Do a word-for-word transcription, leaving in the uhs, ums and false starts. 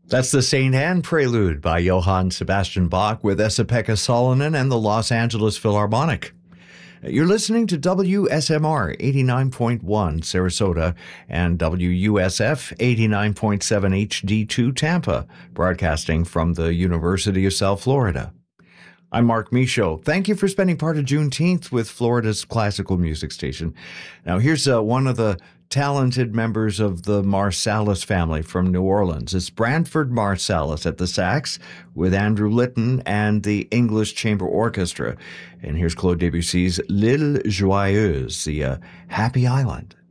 That's the Saint Anne Prelude by Johann Sebastian Bach with Esa-Pekka Salonen and the Los Angeles Philharmonic. You're listening to W S M R eighty-nine point one Sarasota and W U S F eighty-nine point seven H D two Tampa, broadcasting from the University of South Florida. I'm Mark Michaud. Thank you for spending part of Juneteenth with Florida's classical music station. Now, here's uh, one of the talented members of the Marsalis family from New Orleans. It's Branford Marsalis at the sax with Andrew Litton and the English Chamber Orchestra. And here's Claude Debussy's L'Île Joyeuse, the uh, Happy Island.